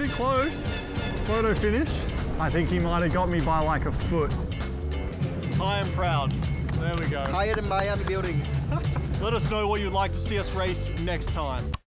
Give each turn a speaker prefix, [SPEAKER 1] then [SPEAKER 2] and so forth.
[SPEAKER 1] pretty close. Photo finish. I think he might have got me by like a foot. High and proud. There we go.
[SPEAKER 2] Higher than Miami buildings.
[SPEAKER 1] Let us know what you'd like to see us race next time.